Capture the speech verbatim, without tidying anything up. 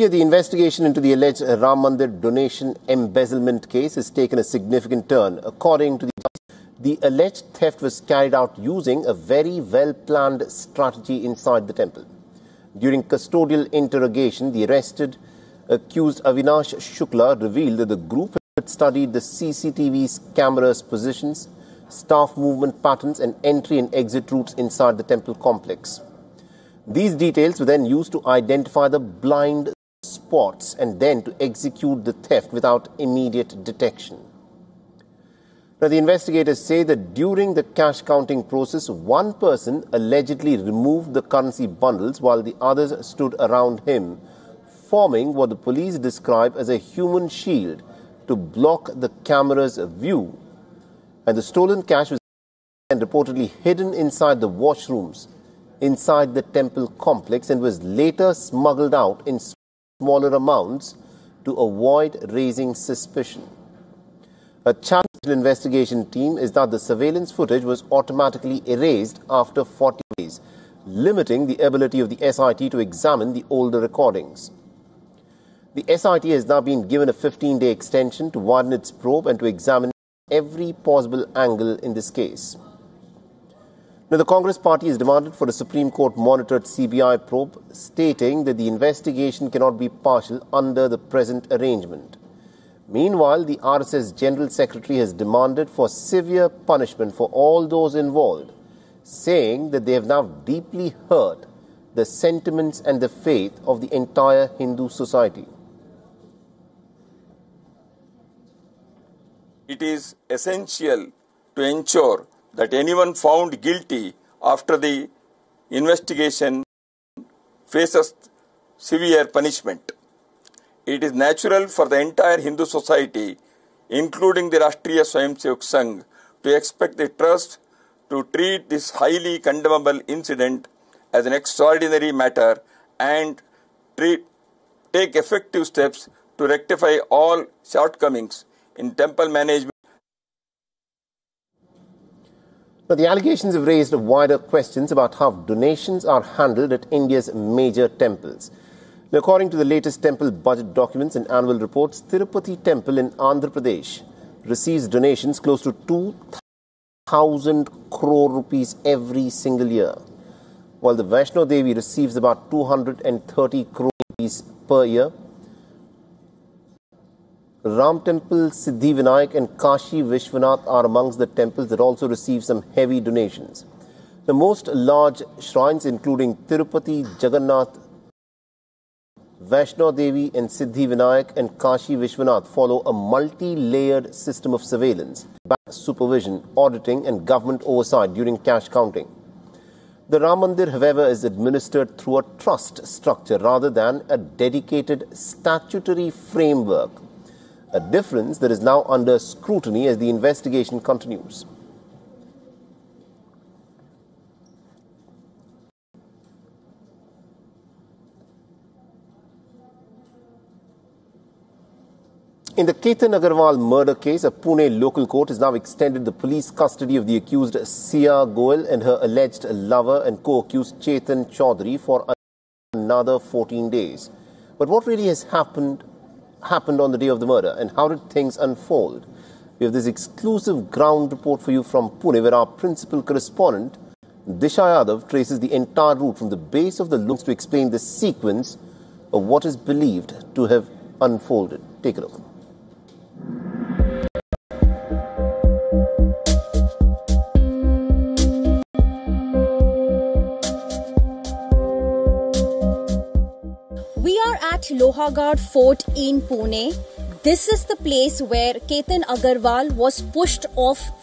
The investigation into the alleged Ram Mandir donation embezzlement case has taken a significant turn. According to the the alleged theft was carried out using a very well-planned strategy inside the temple. During custodial interrogation, the arrested accused Avinash Shukla revealed that the group had studied the C C T V's cameras' positions, staff movement patterns and entry and exit routes inside the temple complex. These details were then used to identify the blind spots and then to execute the theft without immediate detection. Now, the investigators say that during the cash counting process, one person allegedly removed the currency bundles while the others stood around him, forming what the police describe as a human shield to block the camera's view. And the stolen cash was reportedly hidden inside the washrooms inside the temple complex and was later smuggled out in smaller amounts to avoid raising suspicion. A challenge to the investigation team is that the surveillance footage was automatically erased after forty days, limiting the ability of the S I T to examine the older recordings. The S I T has now been given a fifteen-day extension to widen its probe and to examine every possible angle in this case. Now, the Congress party has demanded for a Supreme Court-monitored C B I probe, stating that the investigation cannot be partial under the present arrangement. Meanwhile, the R S S General Secretary has demanded for severe punishment for all those involved, saying that they have now deeply hurt the sentiments and the faith of the entire Hindu society. It is essential to ensure that anyone found guilty after the investigation faces severe punishment. It is natural for the entire Hindu society, including the Rashtriya Swayamsevak Sangh, to expect the trust to treat this highly condemnable incident as an extraordinary matter and treat, take effective steps to rectify all shortcomings in temple management. Now, the allegations have raised wider questions about how donations are handled at India's major temples. Now, according to the latest temple budget documents and annual reports, Tirupati Temple in Andhra Pradesh receives donations close to two thousand crore rupees every single year, while the Vaishno Devi receives about two hundred thirty crore rupees per year. Ram Temple, Siddhi Vinayak and Kashi Vishwanath are amongst the temples that also receive some heavy donations. The most large shrines, including Tirupati, Jagannath, Vaishno Devi and Siddhi Vinayak and Kashi Vishwanath, follow a multi-layered system of surveillance, supervision, auditing and government oversight during cash counting. The Ram Mandir, however, is administered through a trust structure rather than a dedicated statutory framework, a difference that is now under scrutiny as the investigation continues. In the Ketan Agarwal murder case, a Pune local court has now extended the police custody of the accused Sia Goel and her alleged lover and co-accused Chetan Chaudhary for another fourteen days. But what really has happened happened on the day of the murder, and how did things unfold? We have this exclusive ground report for you from Pune, where our principal correspondent Disha Yadav traces the entire route from the base of the looms to explain the sequence of what is believed to have unfolded. Take a look. We are at Lohagad Fort in Pune. This is the place where Ketan Agarwal was pushed off